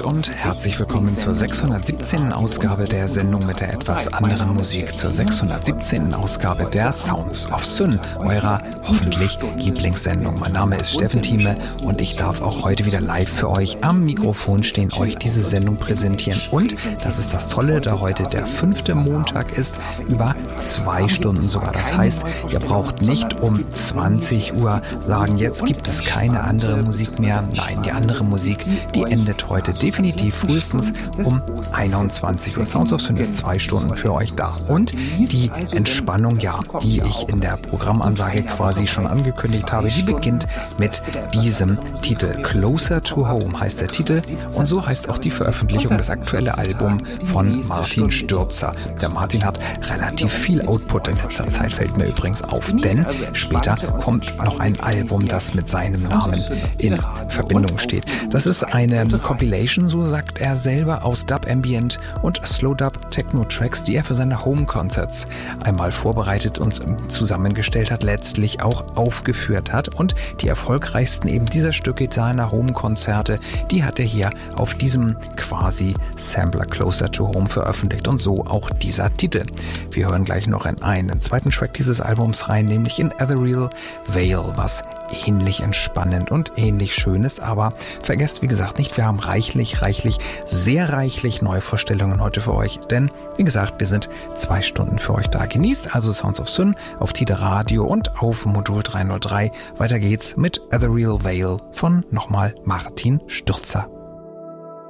Abend und herzlich willkommen zur 617. Ausgabe der Sendung mit der etwas anderen Musik, zur 617. Ausgabe der Sounds of Syn, eurer hoffentlich Lieblingssendung. Mein Name ist Steffen Thieme und ich darf auch heute wieder live für euch am Mikrofon stehen, euch diese Sendung präsentieren. Und das ist das Tolle, da heute der 5. Montag ist, über 2 Stunden sogar. Das heißt, ihr braucht nicht um 20 Uhr sagen, jetzt gibt es keine andere Musik mehr. Nein, die andere Musik, die endet heute definitiv frühestens um 21 Uhr. Sounds of Syn ist 2 Stunden für euch da. Und die Entspannung, ja, die ich in der Programmansage quasi schon angekündigt habe, die beginnt mit diesem Titel. Closer to Home heißt der Titel und so heißt auch die Veröffentlichung, das aktuelle Album von Martin Stürzer. Der Martin hat relativ viel Output in letzter Zeit, fällt mir übrigens auf, denn später kommt noch ein Album, das mit seinem Namen in Verbindung steht. Das ist eine Compilation, so sagt er selber, aus Dub Ambient und Slow Dub Techno Tracks, die er für seine Home Concerts einmal vorbereitet und zusammengestellt hat, letztlich auch aufgeführt hat. Und die erfolgreichsten eben dieser Stücke seiner Home Konzerte, die hat er hier auf diesem quasi Sampler Closer to Home veröffentlicht und so auch dieser Titel. Wir hören gleich noch in einen zweiten Track dieses Albums rein, nämlich in Ethereal Veil, was ähnlich entspannend und ähnlich schön ist, aber vergesst, wie gesagt, nicht, wir haben sehr reichlich Neuvorstellungen heute für euch, denn, wie gesagt, wir sind 2 Stunden für euch da. Genießt also Sounds of Syn auf Tide Radio und auf Modul 303. Weiter geht's mit Ethereal Veil von nochmal Martin Stürzer.